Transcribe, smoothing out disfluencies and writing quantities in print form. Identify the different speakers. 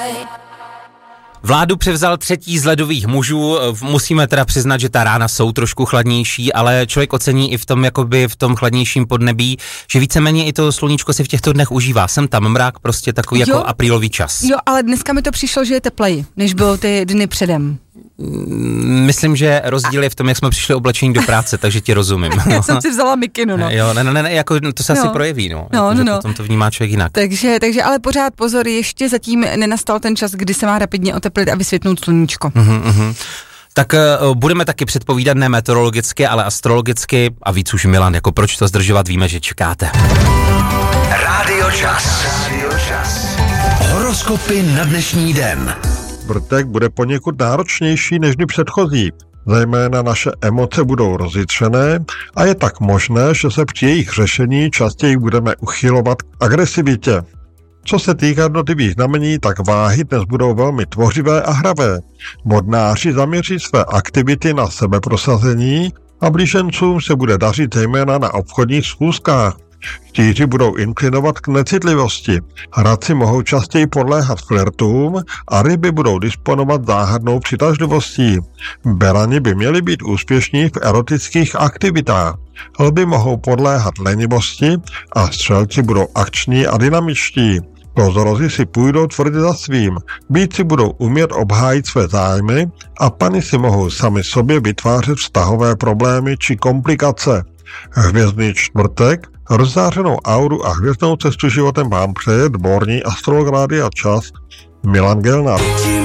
Speaker 1: Vládu převzal třetí z ledových mužů, musíme teda přiznat, že ta rána jsou trošku chladnější, ale člověk ocení i v tom, jakoby v tom chladnějším podnebí, že víceméně i to sluníčko si v těchto dnech užívá. Sem tam mrák, prostě takový jako aprílový čas.
Speaker 2: Jo, ale dneska mi to přišlo, že je tepleji, než bylo ty dny předem.
Speaker 1: Myslím, že rozdíl je v tom, jak jsme přišli oblečení do práce, takže ti rozumím.
Speaker 2: Já jsem si vzala mikinu, no.
Speaker 1: Jo, ne, jako to se asi projeví, no. Potom to vnímá člověk jinak.
Speaker 2: Takže ale pořád pozor, ještě zatím nenastal ten čas, kdy se má rapidně oteplit a vysvětnout sluníčko.
Speaker 1: Tak budeme taky předpovídat ne meteorologicky, ale astrologicky a víc už Milan, jako proč to zdržovat, víme, že čekáte.
Speaker 3: Rádio Čas. Horoskopy na dnešní den.
Speaker 4: Čtvrtek bude poněkud náročnější než dny předchozí. Zejména naše emoce budou rozjitřené a je tak možné, že se při jejich řešení častěji budeme uchylovat k agresivitě. Co se týká jednotlivých znamení, tak váhy dnes budou velmi tvořivé a hravé. Vodnáři zaměří své aktivity na sebeprosazení a blížencům se bude dařit zejména na obchodních schůzkách. Štíři budou inklinovat k necitlivosti, hradci mohou častěji podléhat flirtům a ryby budou disponovat záhadnou přitažlivostí. Berani by měli být úspěšní v erotických aktivitách. Lvi mohou podléhat lenivosti a střelci budou akční a dynamičtí. Kozorozi si půjdou tvrdě za svým, býci budou umět obhájit své zájmy a pany si mohou sami sobě vytvářet vztahové problémy či komplikace. Hvězdný čtvrtek, rozzářenou auru a hvězdnou cestu životem vám přeje dvorní astrolog Rádia Čas Milan Gelnar.